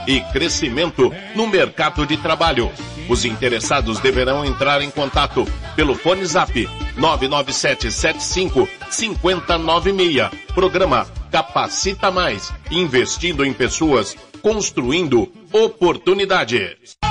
e crescimento no mercado de trabalho. Os interessados deverão entrar em contato pelo fone Zap 99775-5096. Programa Capacita Mais, investindo em pessoas, construindo oportunidades.